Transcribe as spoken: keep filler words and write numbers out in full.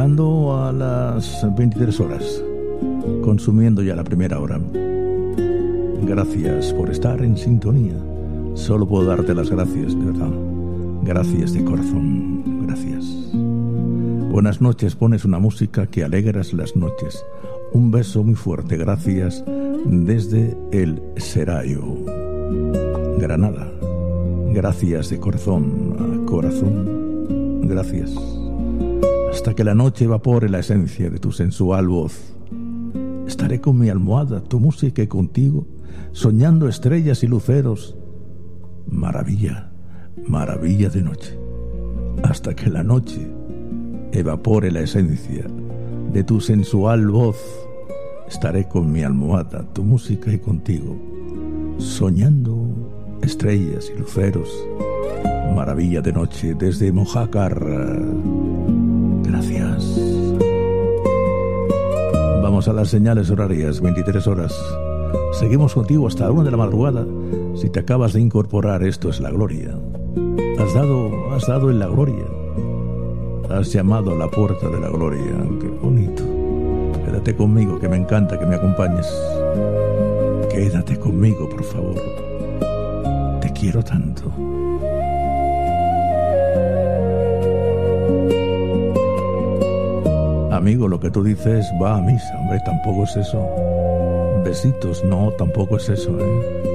Ando a las veintitrés horas, consumiendo ya la primera hora. Gracias por estar en sintonía. Solo puedo darte las gracias, de verdad. Gracias de corazón, gracias. Buenas noches, pones una música que alegras las noches. Un beso muy fuerte, gracias, desde el Serayo, Granada. Gracias de corazón a corazón, gracias. Hasta que la noche evapore la esencia de tu sensual voz, estaré con mi almohada, tu música y contigo, soñando estrellas y luceros. Maravilla, maravilla de noche. Hasta que la noche evapore la esencia de tu sensual voz, estaré con mi almohada, tu música y contigo, soñando estrellas y luceros. Maravilla de noche desde Mojácar. Gracias. Vamos a las señales horarias, veintitrés horas. Seguimos contigo hasta la una de la madrugada. Si te acabas de incorporar, esto es la gloria. Has dado, has dado en la gloria. Has llamado a la puerta de la gloria. Qué bonito. Quédate conmigo, que me encanta que me acompañes. Quédate conmigo, por favor. Te quiero tanto. Amigo, lo que tú dices va a misa. Hombre, tampoco es eso. Besitos, no, tampoco es eso, ¿eh?